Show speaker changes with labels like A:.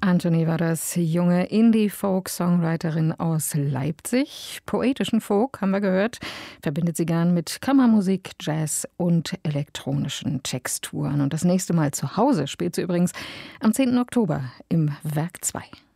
A: Anthony war das, junge Indie-Folk-Songwriterin aus Leipzig. Poetischen Folk, haben wir gehört, verbindet sie gern mit Kammermusik, Jazz und elektronischen Texturen. Und das nächste Mal zu Hause spielt sie übrigens am 10. Oktober im Werk 2.